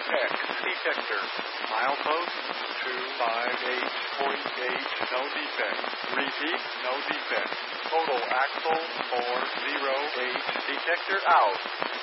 X detector. Milepost 25H, point H, no defect. Repeat, no defect. Total axle 40H, detector out.